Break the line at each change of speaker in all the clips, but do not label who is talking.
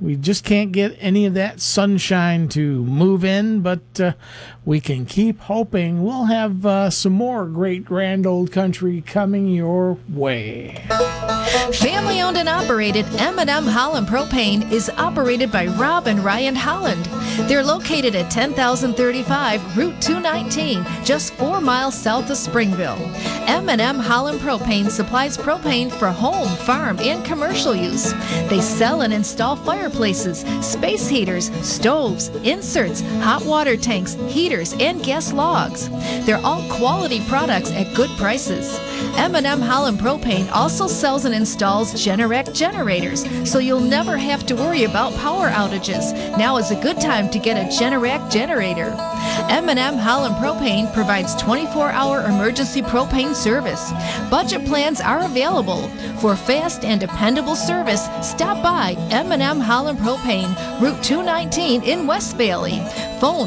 We just can't get any of that sunshine to move in, but we can keep hoping we'll have some more great grand old country coming your way.
Family owned and operated M&M Holland Propane is operated by Rob and Ryan Holland. They're located at 10,035 Route 219, just 4 miles south of Springville. M&M Holland Propane supplies propane for home, farm, and commercial use. They sell and install fireplaces, space heaters, stoves, inserts, hot water tanks, heaters, and gas logs. They're all quality products at good prices. M&M Holland Propane also sells and installs Generac generators, so you'll never have to worry about power outages. Now is a good time to get a Generac generator. M&M Holland Propane provides 24-hour emergency propane service. Budget plans are available. For fast and dependable service, stop by M&M Holland Propane, Route 219 in West Valley. Phone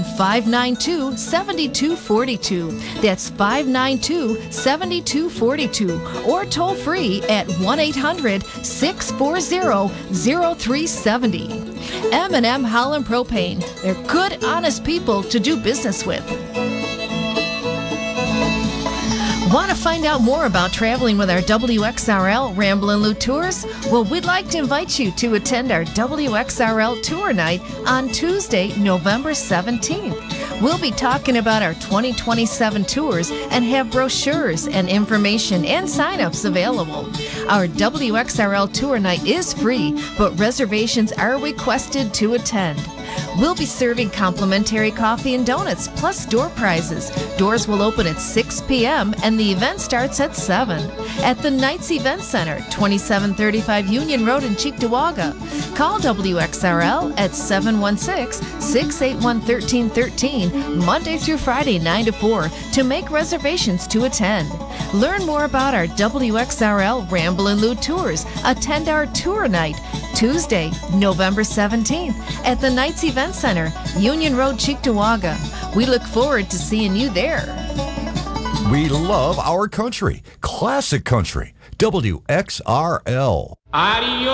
592-7242. That's 592-7242. Or toll free at 1-800-640-0370. M&M Holland Propane. They're good, honest people to do business with. Want to find out more about traveling with our WXRL Ramblin' Lou Tours? Well, we'd like to invite you to attend our WXRL Tour Night on Tuesday, November 17th. We'll be talking about our 2027 tours and have brochures and information and sign-ups available. Our WXRL Tour Night is free, but reservations are requested to attend. We'll be serving complimentary coffee and donuts, plus door prizes. Doors will open at 6 p.m. and the event starts at 7 at the Knights Event Center, 2735 Union Road in Cheektowaga. Call WXRL at 716-681-1313, Monday through Friday, 9 to 4, to make reservations to attend. Learn more about our WXRL Ramblin' Lou Tours. Attend our tour night Tuesday, November 17th at the Knights Event Center, Union Road, Cheektowaga. We look forward to seeing you there.
We love our country. Classic country. WXRL.
Adios.